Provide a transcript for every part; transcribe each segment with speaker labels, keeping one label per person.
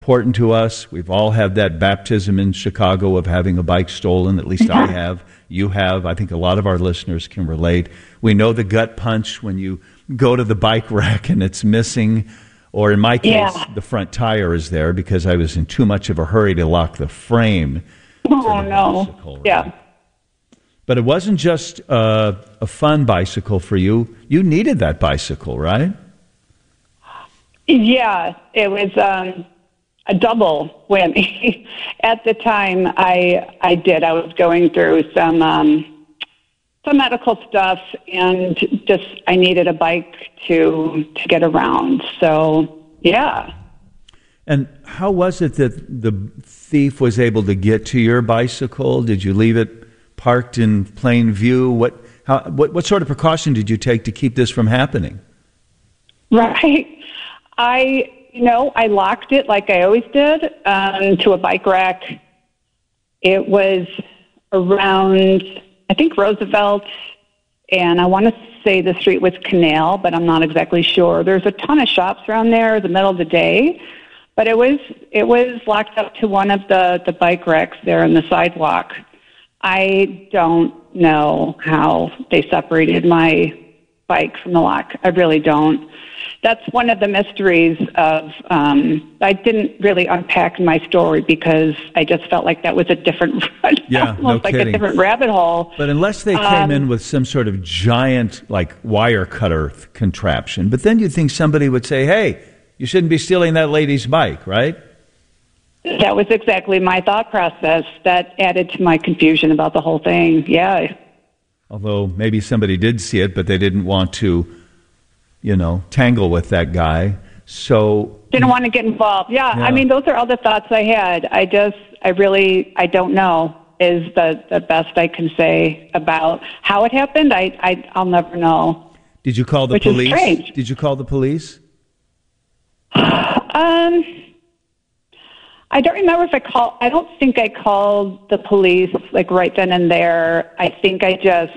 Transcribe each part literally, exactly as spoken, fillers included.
Speaker 1: important to us. We've all had that baptism in Chicago of having a bike stolen. At least I have. You have. I think a lot of our listeners can relate. We know the gut punch when you go to the bike rack and it's missing. Or in my case,
Speaker 2: yeah.
Speaker 1: the front tire is there because I was in too much of a hurry to lock the frame.
Speaker 2: Oh, no. Bicycle, right? Yeah.
Speaker 1: But it wasn't just uh, a fun bicycle for you. You needed that bicycle, right?
Speaker 2: Yeah, it was um, a double whammy. At the time, I I did. I was going through some um, some medical stuff, and just I needed a bike to to get around. So, yeah.
Speaker 1: And how was it that the thief was able to get to your bicycle? Did you leave it parked in plain view? What how what what sort of precaution did you take to keep this from happening?
Speaker 2: Right. I, you know, I locked it like I always did um, to a bike rack. It was around, I think, Roosevelt, and I want to say the street was Canal, but I'm not exactly sure. There's a ton of shops around there in the middle of the day, but it was it was locked up to one of the, the bike racks there on the sidewalk. I don't know how they separated my bike from the lock. I really don't. That's one of the mysteries of, um, I didn't really unpack my story because I just felt like that was a different,
Speaker 1: yeah,
Speaker 2: almost
Speaker 1: no
Speaker 2: like
Speaker 1: kidding.
Speaker 2: a different rabbit hole.
Speaker 1: But unless they came um, in with some sort of giant, like, wire cutter th- contraption, but then you'd think somebody would say, hey, you shouldn't be stealing that lady's bike, right?
Speaker 2: That was exactly my thought process. That added to my confusion about the whole thing, yeah.
Speaker 1: Although maybe somebody did see it, but they didn't want to, you know, tangle with that guy. So
Speaker 2: didn't want to get involved. Yeah,
Speaker 1: yeah.
Speaker 2: I mean, those are all the thoughts I had. I just, I really, I don't know is the, the best I can say about how it happened. I, I, I'll never know.
Speaker 1: Did you call the
Speaker 2: Which
Speaker 1: police?
Speaker 2: Is strange.
Speaker 1: Did you call the police?
Speaker 2: um, I don't remember if I called. I don't think I called the police like right then and there. I think I just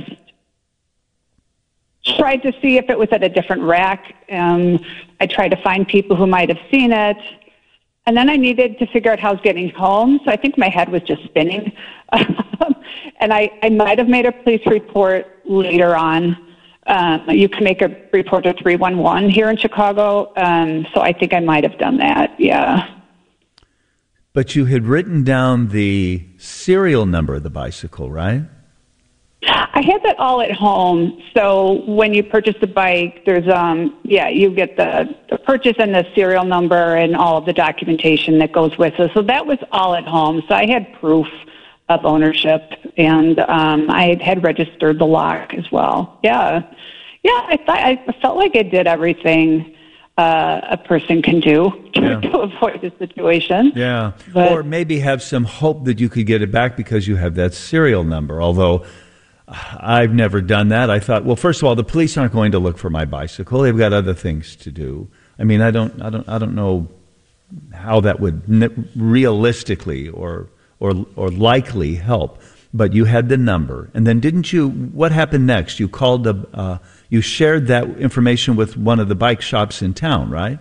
Speaker 2: tried to see if it was at a different rack. Um, I tried to find people who might have seen it. And then I needed to figure out how I was getting home. So I think my head was just spinning. and I, I might have made a police report later on. Um, you can make a report to three one one here in Chicago. Um, so I think I might have done that, yeah.
Speaker 1: But you had written down the serial number of the bicycle, right?
Speaker 2: I had that all at home. So when you purchase the bike, there's, um, yeah, you get the, the purchase and the serial number and all of the documentation that goes with it. So that was all at home. So I had proof of ownership, and um, I had registered the lock as well. Yeah. Yeah, I thought I felt like I did everything uh, a person can do to,
Speaker 1: yeah.
Speaker 2: to avoid the situation.
Speaker 1: Yeah.
Speaker 2: But,
Speaker 1: or maybe have some hope that you could get it back because you have that serial number, although I've never done that. I thought, well, first of all, the police aren't going to look for my bicycle. They've got other things to do. I mean, I don't, I don't, I don't know how that would n- realistically or or or likely help. But you had the number, and then didn't you? What happened next? You called the, uh, you shared that information with one of the bike shops in town, right?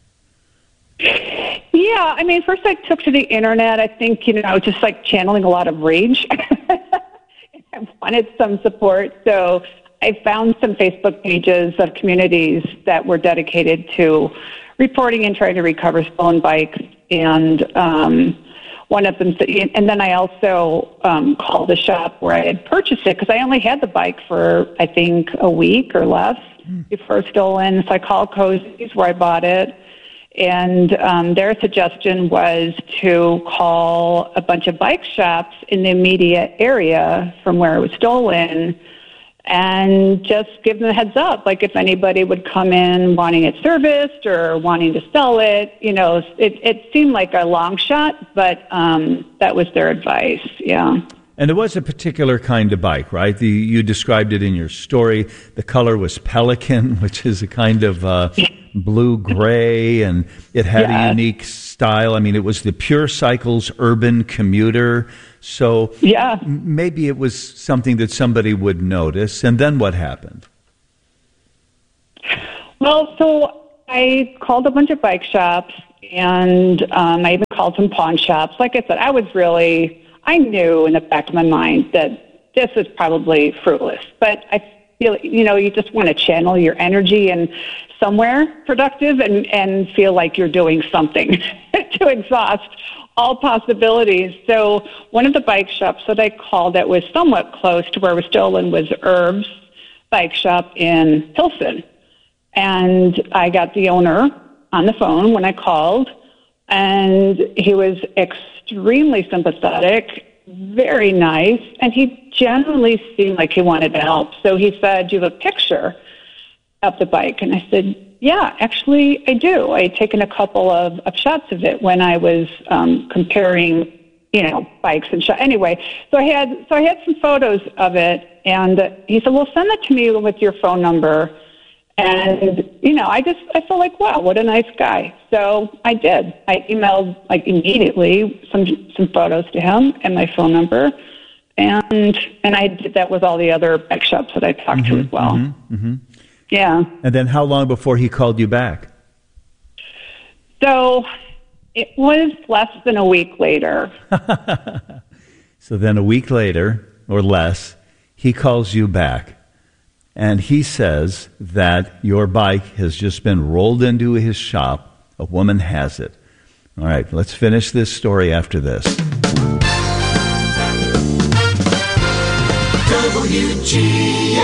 Speaker 2: Yeah, I mean, first I took to the internet. I think, you know, just like channeling a lot of rage. I wanted some support, so I found some Facebook pages of communities that were dedicated to reporting and trying to recover stolen bikes, and um, one of them, and then I also um, called the shop where I had purchased it, because I only had the bike for, I think, a week or less before it was stolen, so I called Cozy's where I bought it. And um, their suggestion was to call a bunch of bike shops in the immediate area from where it was stolen and just give them a heads up. Like if anybody would come in wanting it serviced or wanting to sell it, you know, it, it seemed like a long shot, but um, that was their advice, yeah.
Speaker 1: And it was a particular kind of bike, right? The, you described it in your story. The color was Pelican, which is a kind of uh, blue-gray, and it had yeah. a unique style. I mean, it was the Pure Cycles Urban Commuter. So
Speaker 2: yeah.
Speaker 1: maybe it was something that somebody would notice. And then what happened?
Speaker 2: Well, so I called a bunch of bike shops, And um, I even called some pawn shops. Like I said, I was really, I knew in the back of my mind that this is probably fruitless. But I feel, you know, you just want to channel your energy in somewhere productive and, and feel like you're doing something to exhaust all possibilities. So one of the bike shops that I called that was somewhat close to where I was still in was Herb's Bike Shop in Pilsen. And I got the owner on the phone when I called, and he was extremely sympathetic, very nice, and he genuinely seemed like he wanted to help. So he said, "Do you have a picture of the bike?" And I said, "Yeah, actually I do. I had taken a couple of, of shots of it when I was um, comparing, you know, bikes and shots." Anyway, so I had so I had some photos of it, and he said, "Well, send it to me with your phone number." And, you know, I just, I felt like, wow, what a nice guy. So I did. I emailed, like, immediately some some photos to him and my phone number. And and I did that with all the other bike shops that I talked mm-hmm, to as well. Mm-hmm, mm-hmm. Yeah.
Speaker 1: And then how long before he called you back?
Speaker 2: So it was less than a week later.
Speaker 1: So then a week later, or less, he calls you back. And he says that your bike has just been rolled into his shop. A woman has it. All right, let's finish this story after this.
Speaker 3: W G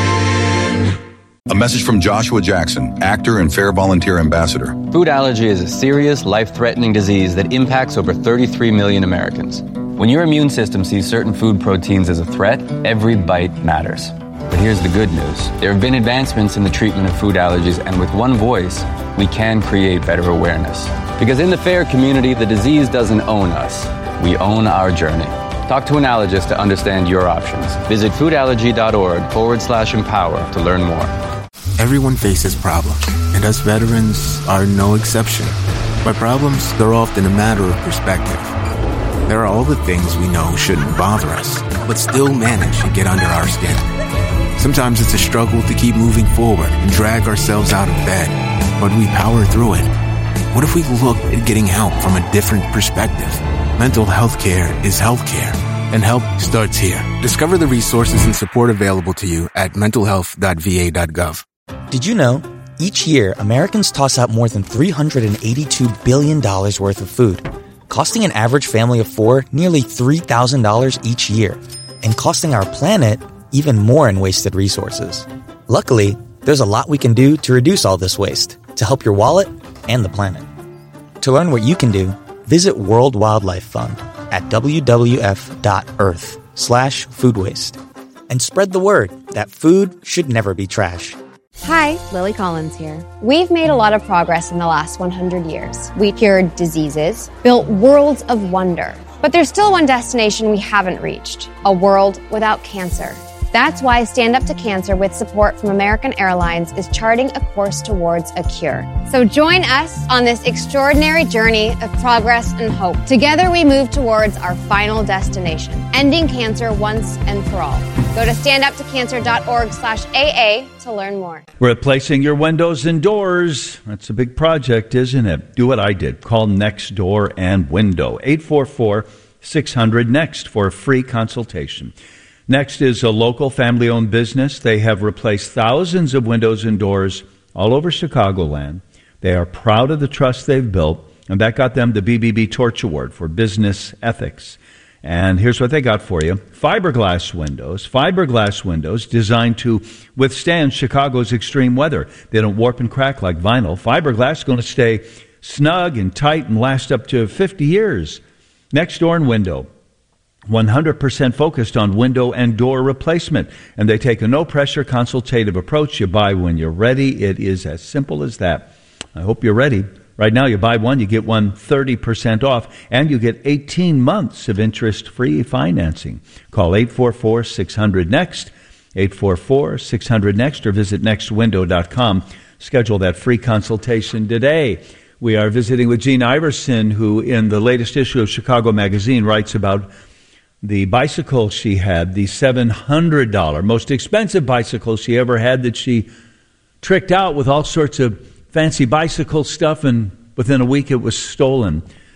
Speaker 3: N. A message from Joshua Jackson, actor and Fair Volunteer Ambassador.
Speaker 4: Food allergy is a serious, life-threatening disease that impacts over thirty-three million Americans. When your immune system sees certain food proteins as a threat, every bite matters. But here's the good news. There have been advancements in the treatment of food allergies, and with one voice, we can create better awareness. Because in the FAIR community, the disease doesn't own us. We own our journey. Talk to an allergist to understand your options. Visit foodallergy.org forward slash empower to learn more.
Speaker 5: Everyone faces problems, and us veterans are no exception. By problems, they're often a matter of perspective. There are all the things we know shouldn't bother us, but still manage to get under our skin. Sometimes it's a struggle to keep moving forward and drag ourselves out of bed, but we power through it. What if we looked at getting help from a different perspective? Mental health care is health care, and help starts here. Discover the resources and support available to you at mental health dot v a dot gov.
Speaker 6: Did you know, each year, Americans toss out more than three hundred eighty-two billion dollars worth of food, costing an average family of four nearly three thousand dollars each year, and costing our planet even more in wasted resources. Luckily, there's a lot we can do to reduce all this waste, to help your wallet and the planet. To learn what you can do, visit World Wildlife Fund at w w f dot earth slash food waste and spread the word that food should never be trash.
Speaker 7: Hi, Lily Collins here. We've made a lot of progress in the last one hundred years. We cured diseases, built worlds of wonder. But there's still one destination we haven't reached, a world without cancer. That's why Stand Up to Cancer, with support from American Airlines, is charting a course towards a cure. So join us on this extraordinary journey of progress and hope. Together we move towards our final destination, ending cancer once and for all. Go to stand up to cancer dot org slash A A to learn more.
Speaker 1: Replacing your windows and doors. That's a big project, isn't it? Do what I did. Call Next Door and Window. eight four four, six hundred, NEXT for a free consultation. Next is a local family-owned business. They have replaced thousands of windows and doors all over Chicagoland. They are proud of the trust they've built, and that got them the B B B Torch Award for business ethics. And here's what they got for you. Fiberglass windows. Fiberglass windows designed to withstand Chicago's extreme weather. They don't warp and crack like vinyl. Fiberglass is going to stay snug and tight and last up to fifty years. Next Door and Window. one hundred percent focused on window and door replacement. And they take a no-pressure consultative approach. You buy when you're ready. It is as simple as that. I hope you're ready. Right now, you buy one, you get one thirty percent off, and you get eighteen months of interest-free financing. Call eight four four, six hundred, NEXT, eight four four, six hundred, NEXT, or visit next window dot com. Schedule that free consultation today. We are visiting with Jean Iverson, who in the latest issue of Chicago Magazine writes about the bicycle she had, the seven hundred dollars, most expensive bicycle she ever had, that she tricked out with all sorts of fancy bicycle stuff and Within a week, it was stolen.